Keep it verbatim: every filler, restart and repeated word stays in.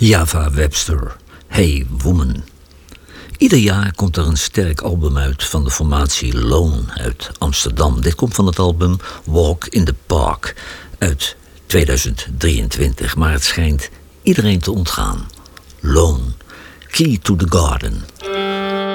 Java Webster, Hey Woman. Ieder jaar komt er een sterk album uit van de formatie Lone uit Amsterdam. Dit komt van het album Walk in the Park uit tweeduizend drieëntwintig. Maar het schijnt iedereen te ontgaan. Lone, Key to the Garden.